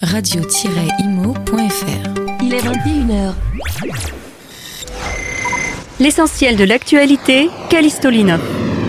radio-imo.fr. Il est 21h. L'essentiel de l'actualité, Callisto Lino.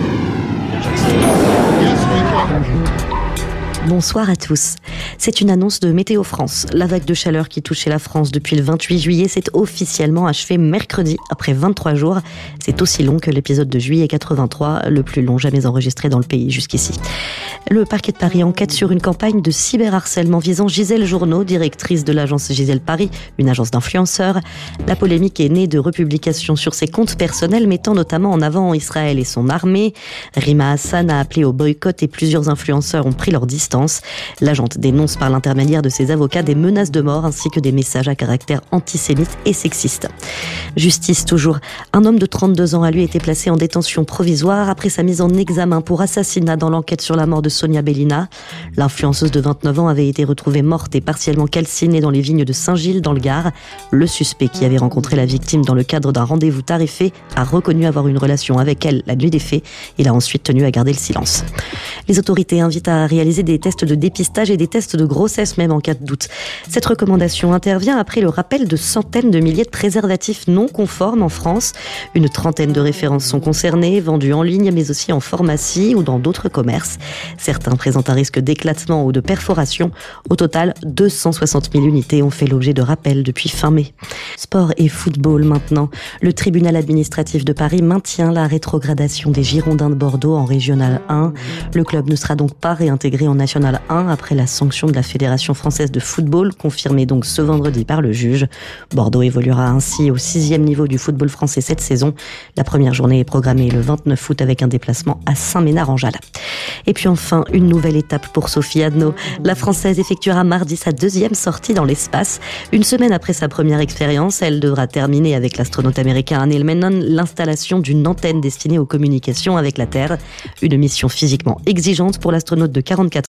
Bonsoir à tous. C'est une annonce de Météo France. La vague de chaleur qui touchait la France depuis le 28 juillet s'est officiellement achevée mercredi, après 23 jours. C'est aussi long que l'épisode de juillet 83, le plus long jamais enregistré dans le pays jusqu'ici. Le parquet de Paris enquête sur une campagne de cyberharcèlement visant Gisèle Journeau, directrice de l'agence Gisèle Paris, une agence d'influenceurs. La polémique est née de republications sur ses comptes personnels, mettant notamment en avant Israël et son armée. Rima Hassan a appelé au boycott et plusieurs influenceurs ont pris leur distance. L'agente dénonce par l'intermédiaire de ses avocats des menaces de mort ainsi que des messages à caractère antisémite et sexiste. Justice toujours. Un homme de 32 ans a lui été placé en détention provisoire après sa mise en examen pour assassinat dans l'enquête sur la mort de Sonia Bellina. L'influenceuse de 29 ans avait été retrouvée morte et partiellement calcinée dans les vignes de Saint-Gilles dans le Gard. Le suspect qui avait rencontré la victime dans le cadre d'un rendez-vous tarifé a reconnu avoir une relation avec elle la nuit des faits. Il a ensuite tenu à garder le silence. Les autorités invitent à réaliser des tests de dépistage et des tests de grossesse même en cas de doute. Cette recommandation intervient après le rappel de centaines de milliers de préservatifs non conformes en France. Une trentaine de références sont concernées, vendues en ligne mais aussi en pharmacie ou dans d'autres commerces. Certains présentent un risque d'éclatement ou de perforation. Au total, 260 000 unités ont fait l'objet de rappels depuis fin mai. Sport et football maintenant. Le tribunal administratif de Paris maintient la rétrogradation des Girondins de Bordeaux en Régional 1. Le club ne sera donc pas réintégré en National 1 après la sanction de la Fédération française de football, confirmée donc ce vendredi par le juge. Bordeaux évoluera ainsi au 6e niveau du football français cette saison. La première journée est programmée le 29 août avec un déplacement à Saint-Ménard-en-Jalles. Et puis enfin, une nouvelle étape pour Sophie Adno. La Française effectuera mardi sa deuxième sortie dans l'espace. Une semaine après sa première expérience, elle devra terminer avec l'astronaute américain Neil Menon l'installation d'une antenne destinée aux communications avec la Terre. Une mission physiquement exigeante pour l'astronaute de 44